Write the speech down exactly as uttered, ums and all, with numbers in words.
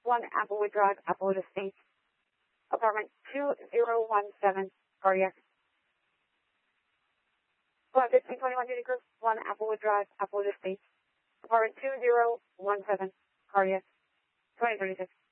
one Applewood Drive, Applewood Estates. Apartment two zero one seven, cardiac. One fifteen twenty-one Duty Group, one Applewood Drive, Applewood Estates. Apartment two zero one seven, cardiac. twenty thirty-six.